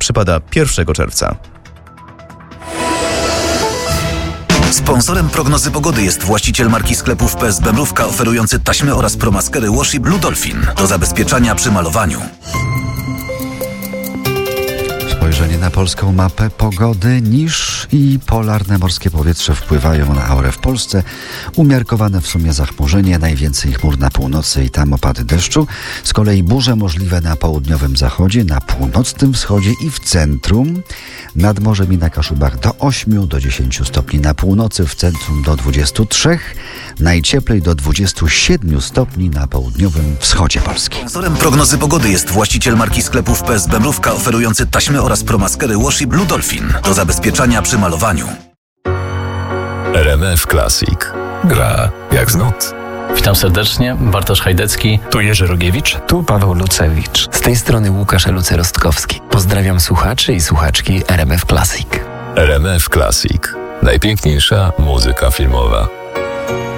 przypada 1 czerwca. Sponsorem prognozy pogody jest właściciel marki sklepów PSB Mrówka, oferujący taśmy oraz promaskery Washi Blue Dolphin do zabezpieczania przy malowaniu. Spojrzenie na polską mapę pogody. Niż i polarne morskie powietrze wpływają na aurę w Polsce. Umiarkowane w sumie zachmurzenie, najwięcej chmur na północy i tam opady deszczu. Z kolei burze możliwe na południowym zachodzie, na północnym wschodzie i w centrum. Nad morzem i na Kaszubach do 8 do 10 stopni na północy, w centrum do 23, najcieplej do 27 stopni na południowym wschodzie Polski. Sponsorem prognozy pogody jest właściciel marki sklepów PSB Mrówka, oferujący taśmy oraz promaskery Washi Blue Dolphin do zabezpieczania przy malowaniu. RMF Classic. Gra jak z nut. Witam serdecznie, Bartosz Hajdecki. Tu Jerzy Rogiewicz. Tu Paweł Lucewicz. Z tej strony Łukasz Eluce-Rostkowski. Pozdrawiam słuchaczy i słuchaczki RMF Classic. RMF Classic. Najpiękniejsza muzyka filmowa.